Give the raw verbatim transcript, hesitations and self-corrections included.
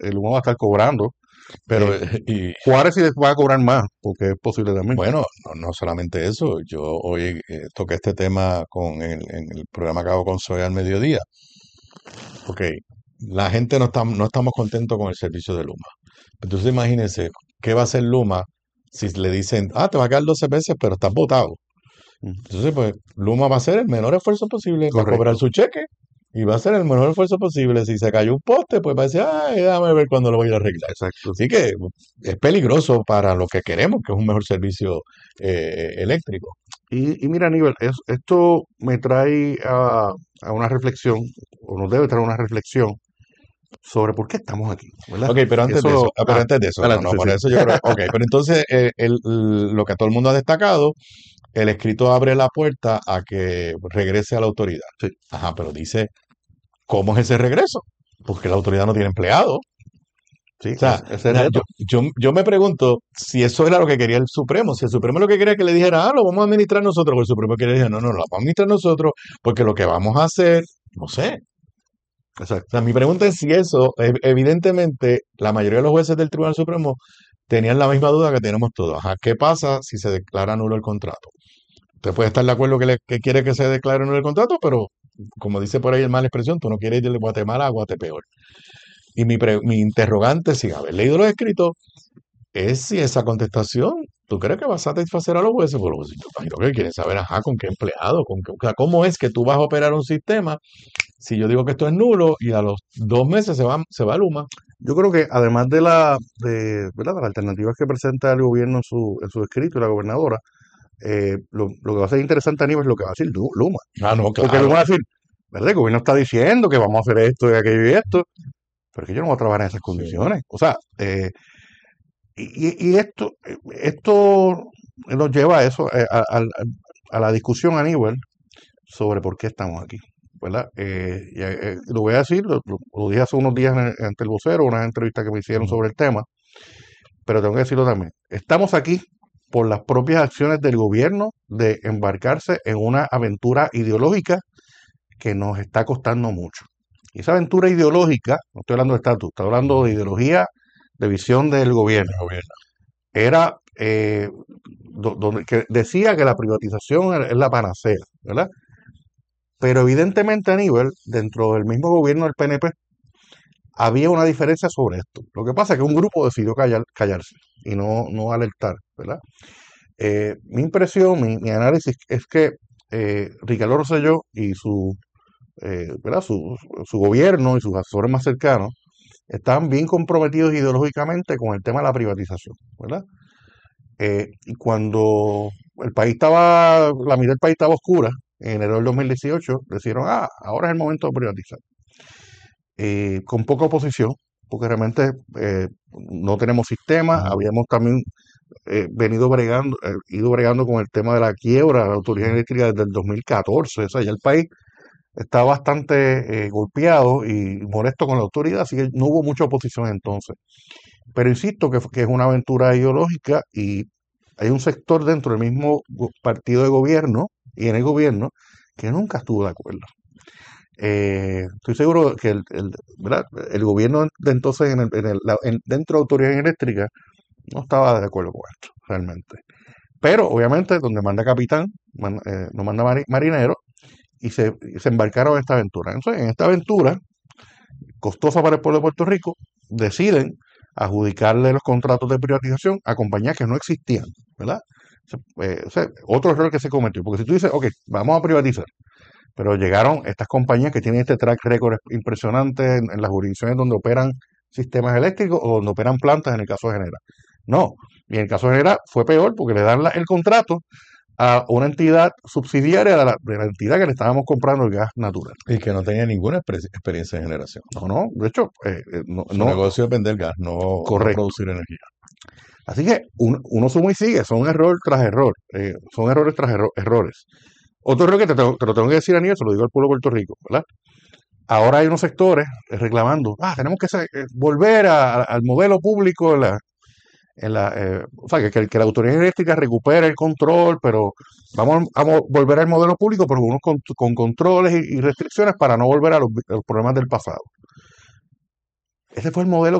el Luma va a estar cobrando. Pero, Eh, y Juárez sí va a cobrar más, porque es posible también. bueno, no, no solamente eso, yo hoy eh, toqué este tema con el, en el programa que hago con Soy al mediodía. Ok, la gente no está, no estamos contentos con el servicio de Luma. Entonces imagínense, ¿qué va a hacer Luma si le dicen, ah, te va a quedar doce veces, pero estás votado? Mm, Entonces, pues, Luma va a hacer el menor esfuerzo posible, va a cobrar correcto. su cheque y va a hacer el menor esfuerzo posible. Si se cayó un poste, pues va a decir, ay, déjame ver cuándo lo voy a ir a arreglar. Exacto. Así que es peligroso para lo que queremos, que es un mejor servicio eh, eléctrico. Y, y mira, Aníbal, es- esto me trae a, a una reflexión, o nos debe traer una reflexión sobre por qué estamos aquí, ¿verdad? Ok, pero antes de eso, Eso, ah, pero ah, antes de eso, no, adelante, no, sí, por sí. eso yo creo, ok, pero entonces eh, el- el- lo que todo el mundo ha destacado, el escrito abre la puerta a que regrese a la autoridad. Sí, Ajá, pero dice, ¿cómo es ese regreso? Porque la autoridad no tiene empleado. sí, O sea, es, ese es el na- yo, reto. yo, yo me pregunto si eso era lo que quería el Supremo. Si el Supremo lo que quería que le dijera, ah, lo vamos a administrar nosotros, o el Supremo quería decir, no, no, lo vamos a administrar nosotros, porque lo que vamos a hacer, no sé. O sea, Exacto. mi pregunta es si eso, ev- evidentemente, la mayoría de los jueces del Tribunal Supremo tenían la misma duda que tenemos todos. Ajá, ¿qué pasa si se declara nulo el contrato? Usted puede estar de acuerdo que, le- que quiere que se declare nulo el contrato, pero como dice por ahí el mala expresión, tú no quieres ir de Guatemala a Guatepeor. Y mi, pre- mi interrogante, sin haber leído los escritos, es si esa contestación, ¿tú crees que va a satisfacer a los jueces? Pues los jueces, yo imagino que quieren saber, ajá, con qué empleado, con qué, o sea, cómo es que tú vas a operar un sistema si yo digo que esto es nulo y a los dos meses se va, se va Luma. Yo creo que además de la, de, ¿verdad? de las alternativas que presenta el gobierno en su, en su escrito y la gobernadora, eh, lo, lo que va a ser interesante, Aníbal, es lo que va a decir Lu- Luma. Ah, no, Porque Luma claro. va a decir, ¿verdad? El gobierno está diciendo que vamos a hacer esto y aquello y esto, pero es que yo no voy a trabajar en esas Sí. condiciones. O sea, eh, y, y esto, esto nos lleva a eso, eh, a, a- a la discusión, Aníbal, sobre por qué estamos aquí, ¿verdad? Eh, y, eh, lo voy a decir, lo, lo- lo dije hace unos días en el- ante el vocero, unas entrevistas que me hicieron Ujú. sobre el tema, pero tengo que decirlo también. Estamos aquí por las propias acciones del gobierno de embarcarse en una aventura ideológica que nos está costando mucho. Y esa aventura ideológica, no estoy hablando de estatus, estoy hablando de ideología, de visión del gobierno, El gobierno. era eh, do- donde, que decía que la privatización es la panacea, ¿verdad? Pero evidentemente, a nivel, dentro del mismo gobierno del P N P, había una diferencia sobre esto. Lo que pasa es que un grupo decidió callar, callarse y no, no alertar, ¿verdad? Eh, mi impresión, mi, mi análisis es que eh, Ricardo Rosselló y su, eh, ¿verdad? Su, su gobierno y sus asesores más cercanos estaban bien comprometidos ideológicamente con el tema de la privatización, ¿verdad? Eh, y cuando el país estaba, la mitad del país estaba oscura, en enero del dos mil dieciocho, decidieron, ah, ahora es el momento de privatizar. Eh, con poca oposición, porque realmente eh, no tenemos sistema, Ujú, habíamos también eh, venido bregando, eh, ido bregando con el tema de la quiebra de la autoridad ujú. eléctrica desde el dos mil catorce, o sea, ya el país está bastante eh, golpeado y molesto con la autoridad, así que no hubo mucha oposición entonces. Pero insisto que, que es una aventura ideológica y hay un sector dentro del mismo go- partido de gobierno y en el gobierno que nunca estuvo de acuerdo. Eh, estoy seguro que el, el- ¿verdad? El gobierno de entonces en el- en el- la- en- dentro de la autoridad eléctrica no estaba de acuerdo con esto, realmente. Pero obviamente donde manda capitán, man- eh, no manda mari- marinero y se, y se embarcaron en esta aventura. Entonces, en esta aventura, costosa para el pueblo de Puerto Rico, deciden adjudicarle los contratos de privatización a compañías que no existían, ¿verdad? O sea, eh, o sea, otro error que se cometió, porque si tú dices, ok, vamos a privatizar, pero llegaron estas compañías que tienen este track record impresionante en, en las jurisdicciones donde operan sistemas eléctricos o donde operan plantas en el caso de Genera. No, y en el caso de Genera fue peor porque le dan la- el contrato a una entidad subsidiaria de la, de la entidad que le estábamos comprando el gas natural. Y que no tenía ninguna exper- experiencia en generación. No, no, de hecho, eh, eh, no, Su no, negocio es vender gas, no, no correcto. producir energía. Así que uno, uno suma y sigue, son error tras error, eh, son errores tras erro- errores. Otro error que te, tengo- te lo tengo que decir a nivel, se lo digo al pueblo de Puerto Rico, ¿verdad? Ahora hay unos sectores eh, reclamando, ah, tenemos que se- eh, volver a- a- al modelo público, en la, en la, eh, o sea, que, que- que la autoridad eléctrica recupere el control, pero vamos a mo- volver al modelo público, pero unos con, con controles y, y restricciones para no volver a los, a los problemas del pasado. Ese fue el modelo